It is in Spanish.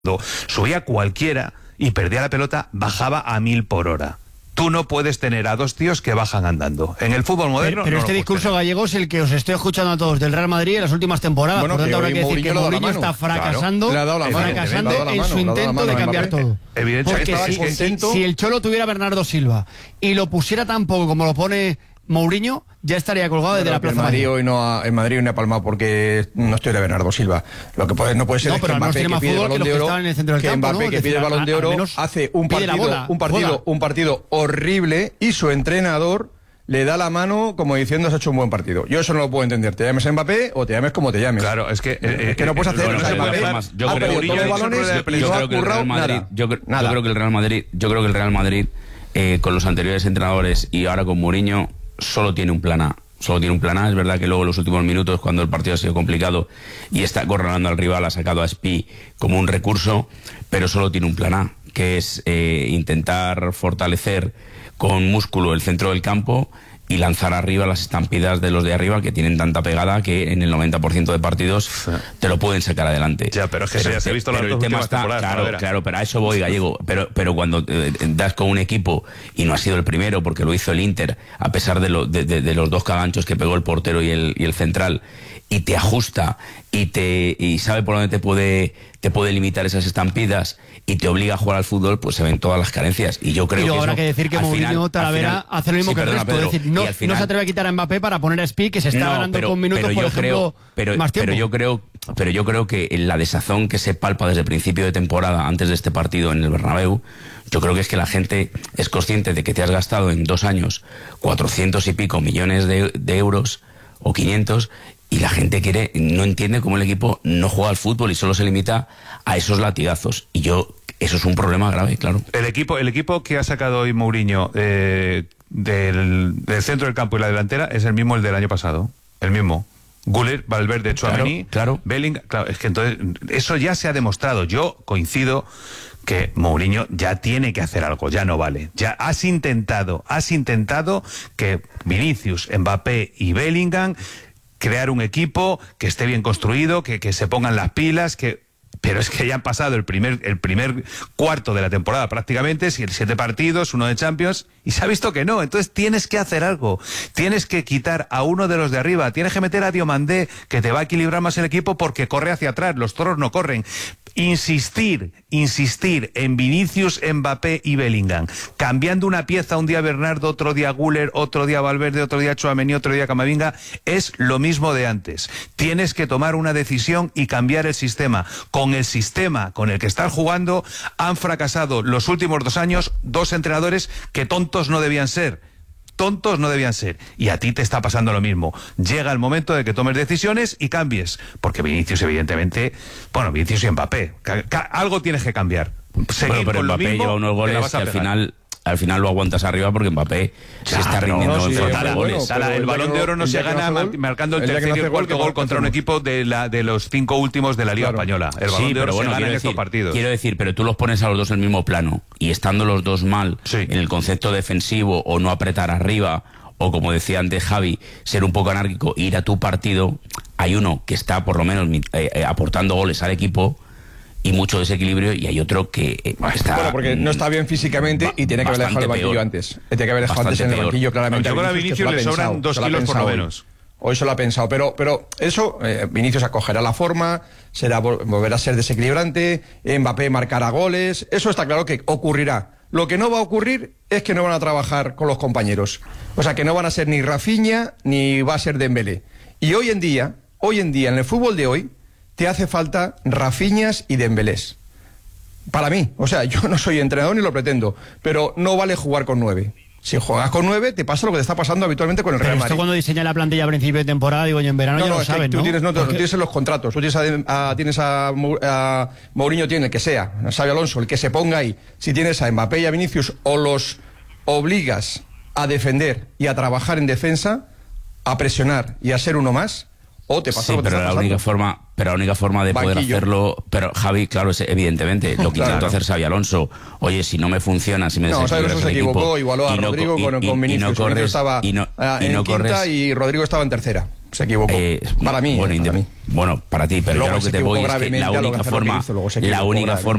subía cualquiera y perdía la pelota, bajaba a 1000 por hora. Tú no puedes tener a dos tíos que bajan andando. En el fútbol moderno Pero no este discurso gallego es el que os estoy escuchando a todos del Real Madrid en las últimas temporadas. Bueno, por tanto, habrá que decir que Mourinho mano. está fracasando, Claro, le ha dado la mano, fracasando en su intento de cambiar todo. Evidentemente, Porque si el Cholo tuviera a Bernardo Silva y lo pusiera tan poco como lo pone Mourinho, ya estaría colgado desde la plaza. El Madrid hoy no ha palmado porque no estoy de Bernardo Silva. Lo que no puede ser es que Mbappé, que pide el Balón de Oro, que pide el Balón de Oro, hace un partido horrible y su entrenador le da la mano como diciendo has hecho un buen partido. Yo eso no lo puedo entender. Te llames Mbappé o te llames como te llames. Claro, es que no puedes hacer. Yo creo que el Real Madrid, con los anteriores entrenadores y ahora con Mourinho, solo tiene un plan A. Es verdad que luego en los últimos minutos, cuando el partido ha sido complicado y está acorralando al rival, ha sacado a Spi como un recurso, pero solo tiene un plan A, que es intentar fortalecer con músculo el centro del campo y lanzar arriba las estampidas de los de arriba, que tienen tanta pegada que en el 90% de partidos te lo pueden sacar adelante. Ya, pero es que ya se ha visto las dos últimas temporadas. Claro, pero a eso voy, Gallego. Pero cuando das con un equipo, y no ha sido el primero, porque lo hizo el Inter, a pesar de los dos caganchos que pegó el portero y el central, y te ajusta y sabe por dónde te puede limitar esas estampidas y te obliga a jugar al fútbol, pues se ven todas las carencias. Y yo creo que habrá que decir que Mourinho Talavera hace lo mismo que el resto. Pedro, es decir, no se atreve a quitar a Mbappé para poner a Spi, que se está ganando con minutos, por ejemplo, más tiempo. Pero yo creo que la desazón que se palpa desde el principio de temporada, antes de este partido en el Bernabéu, yo creo que es que la gente es consciente de que te has gastado en 2 años 400 y pico millones de euros o 500, y la gente no entiende cómo el equipo no juega al fútbol y solo se limita a esos latigazos. Y eso es un problema grave, claro. El equipo que ha sacado hoy Mourinho del centro del campo y la delantera es el mismo el del año pasado. El mismo. Güler, Valverde, Tchouaméni, Bellingham. Claro, es que entonces eso ya se ha demostrado. Yo coincido que Mourinho ya tiene que hacer algo, ya no vale. Ya has intentado que Vinicius, Mbappé y Bellingham crear un equipo que esté bien construido, que se pongan las pilas, pero es que ya han pasado el primer cuarto de la temporada prácticamente, 7 partidos, 1 de Champions, y se ha visto que no. Entonces tienes que hacer algo, tienes que quitar a uno de los de arriba, tienes que meter a Diomandé, que te va a equilibrar más el equipo porque corre hacia atrás, los toros no corren. Insistir en Vinicius, Mbappé y Bellingham, cambiando una pieza, un día Bernardo, otro día Güler, otro día Valverde, otro día Tchouaméni, otro día Camavinga, es lo mismo de antes. Tienes que tomar una decisión y cambiar el sistema. Con el sistema con el que están jugando han fracasado los últimos 2 años 2 entrenadores que tontos no debían ser. Y a ti te está pasando lo mismo. Llega el momento de que tomes decisiones y cambies, porque Vinicius, evidentemente, Vinicius y Mbappé, algo tienes que cambiar. Seguir pero con Mbappé lo mismo, lleva unos goles que al final lo aguantas arriba, porque Mbappé se está rindiendo en forma de goles. El Balón de Oro no se gana marcando el tercer y el cuarto gol contra un equipo de los 5 últimos de la Liga Española. El Balón de Oro se gana en estos partidos. Quiero decir, pero tú los pones a los dos en el mismo plano, y estando los dos mal en el concepto defensivo, o no apretar arriba, o como decía antes Javi, ser un poco anárquico e ir a tu partido, hay uno que está por lo menos aportando goles al equipo y mucho desequilibrio, y hay otro que está... Bueno, porque no está bien físicamente y tiene que haber dejado el banquillo antes. Tiene que haber dejado antes en el banquillo, claramente. Yo creo que a Vinicius le sobran 2 kilos por lo menos. Hoy se lo ha pensado, pero eso, Vinicius acogerá la forma, volverá a ser desequilibrante, Mbappé marcará goles, eso está claro que ocurrirá. Lo que no va a ocurrir es que no van a trabajar con los compañeros. O sea, que no van a ser ni Rafinha ni va a ser Dembélé. Y hoy en día, en el fútbol de hoy, te hace falta Rafinhas y Dembélés. Para mí, o sea, yo no soy entrenador ni lo pretendo, pero no vale jugar con 9. Si juegas con 9, te pasa lo que te está pasando habitualmente con el Real Madrid. Esto cuando diseña la plantilla a principio de temporada, digo, y en verano ya lo saben, ¿no? Tú tienes en los contratos. Tú tienes a Mourinho, tiene el que sea, a Xabi Alonso, el que se ponga ahí. Si tienes a Mbappé y a Vinicius, o los obligas a defender y a trabajar en defensa, a presionar y a ser uno más, o te pasa lo que te está pasando. La única forma de poder hacerlo, pero Javi, claro, es evidentemente lo que intentó hacer Xabi Alonso. Oye, si no me funciona, si me desequilibras el equipo, se equivocó, igualó a Rodrigo con Vinicius. Vinicius estaba en quinta y Rodrigo estaba en tercera. Se equivocó. Para mí. Bueno, para mí. Bueno, para ti, pero Luego yo lo que se te voy equivocó es que gravemente la a lo que única hace lo que forma, hizo, luego se equivocó la única gravemente. forma